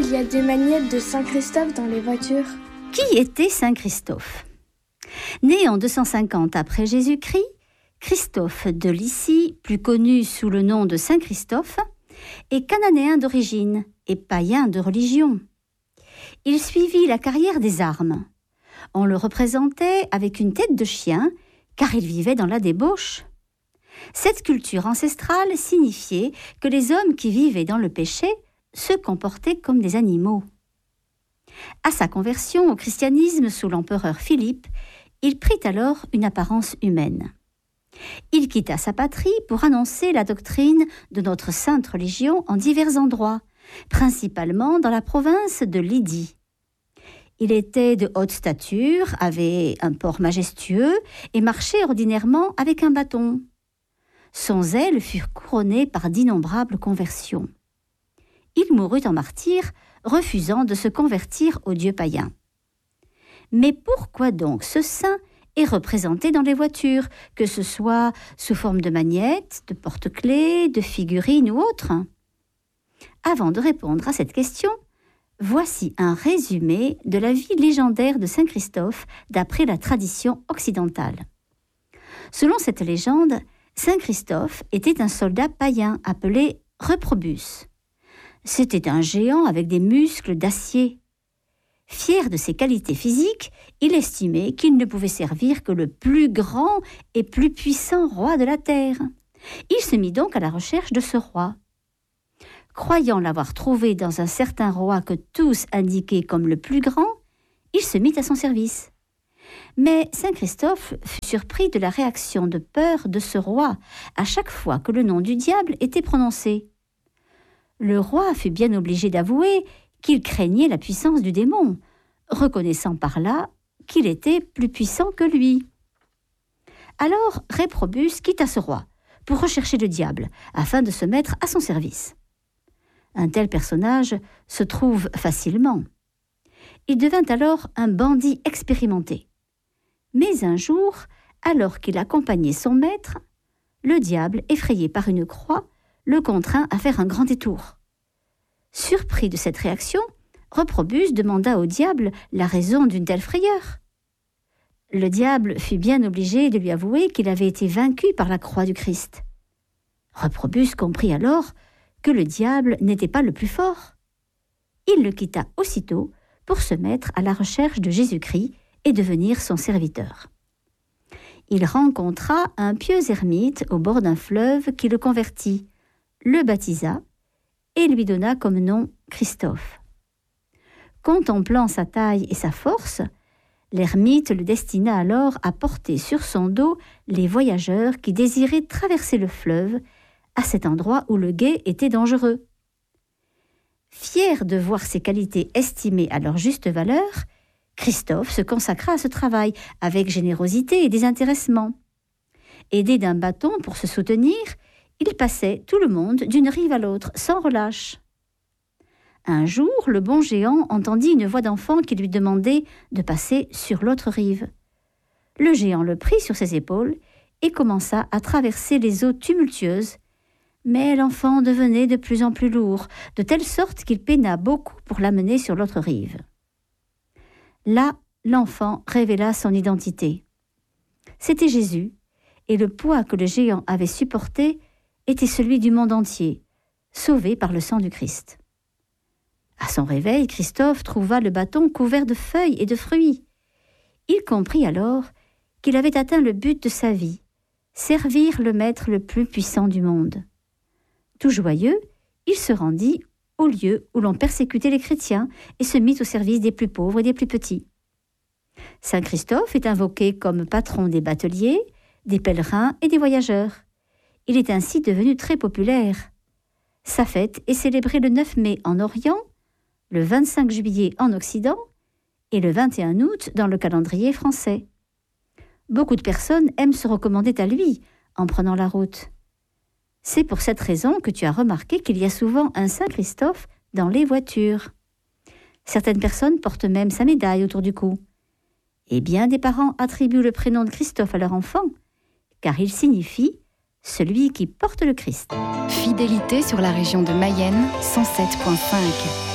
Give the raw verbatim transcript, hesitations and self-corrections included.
il y a des magnettes de Saint Christophe dans les voitures? Qui était Saint Christophe? Né en deux cent cinquante après Jésus-Christ, Christophe de Lycie, plus connu sous le nom de Saint Christophe, est cananéen d'origine et païen de religion. Il suivit la carrière des armes. On le représentait avec une tête de chien, car il vivait dans la débauche. Cette culture ancestrale signifiait que les hommes qui vivaient dans le péché se comportaient comme des animaux. À sa conversion au christianisme sous l'empereur Philippe, il prit alors une apparence humaine. Il quitta sa patrie pour annoncer la doctrine de notre sainte religion en divers endroits, principalement dans la province de Lydie. Il était de haute stature, avait un port majestueux et marchait ordinairement avec un bâton. Son zèle fut couronné par d'innombrables conversions. Il mourut en martyr, refusant de se convertir au dieu païen. Mais pourquoi donc ce saint est représenté dans les voitures, que ce soit sous forme de magnettes, de porte-clés, de figurines ou autres? Avant de répondre à cette question, voici un résumé de la vie légendaire de Saint Christophe d'après la tradition occidentale. Selon cette légende, Saint Christophe était un soldat païen appelé Reprobus. C'était un géant avec des muscles d'acier. Fier de ses qualités physiques, il estimait qu'il ne pouvait servir que le plus grand et plus puissant roi de la terre. Il se mit donc à la recherche de ce roi. Croyant l'avoir trouvé dans un certain roi que tous indiquaient comme le plus grand, il se mit à son service. Mais Saint Christophe fut surpris de la réaction de peur de ce roi à chaque fois que le nom du diable était prononcé. Le roi fut bien obligé d'avouer qu'il craignait la puissance du démon, reconnaissant par là qu'il était plus puissant que lui. Alors Réprobus quitta ce roi pour rechercher le diable, afin de se mettre à son service. Un tel personnage se trouve facilement. Il devint alors un bandit expérimenté. Mais un jour, alors qu'il accompagnait son maître, le diable, effrayé par une croix, le contraint à faire un grand détour. Surpris de cette réaction, Reprobus demanda au diable la raison d'une telle frayeur. Le diable fut bien obligé de lui avouer qu'il avait été vaincu par la croix du Christ. Reprobus comprit alors que le diable n'était pas le plus fort. Il le quitta aussitôt pour se mettre à la recherche de Jésus-Christ et devenir son serviteur. Il rencontra un pieux ermite au bord d'un fleuve qui le convertit, le baptisa et lui donna comme nom Christophe. Contemplant sa taille et sa force, l'ermite le destina alors à porter sur son dos les voyageurs qui désiraient traverser le fleuve à cet endroit où le gué était dangereux. Fier de voir ses qualités estimées à leur juste valeur, Christophe se consacra à ce travail avec générosité et désintéressement. Aidé d'un bâton pour se soutenir, il passait tout le monde d'une rive à l'autre sans relâche. Un jour, le bon géant entendit une voix d'enfant qui lui demandait de passer sur l'autre rive. Le géant le prit sur ses épaules et commença à traverser les eaux tumultueuses, mais l'enfant devenait de plus en plus lourd, de telle sorte qu'il peina beaucoup pour l'amener sur l'autre rive. Là, l'enfant révéla son identité. C'était Jésus, et le poids que le géant avait supporté était celui du monde entier, sauvé par le sang du Christ. À son réveil, Christophe trouva le bâton couvert de feuilles et de fruits. Il comprit alors qu'il avait atteint le but de sa vie, servir le maître le plus puissant du monde. Tout joyeux, il se rendit au lieu où l'on persécutait les chrétiens et se mit au service des plus pauvres et des plus petits. Saint Christophe est invoqué comme patron des bateliers, des pèlerins et des voyageurs. Il est ainsi devenu très populaire. Sa fête est célébrée le neuf mai en Orient, le vingt-cinq juillet en Occident et le vingt et un août dans le calendrier français. Beaucoup de personnes aiment se recommander à lui en prenant la route. C'est pour cette raison que tu as remarqué qu'il y a souvent un Saint Christophe dans les voitures. Certaines personnes portent même sa médaille autour du cou. Et bien des parents attribuent le prénom de Christophe à leur enfant, car il signifie « celui qui porte le Christ ». Fidélité sur la région de Mayenne, cent sept virgule cinq.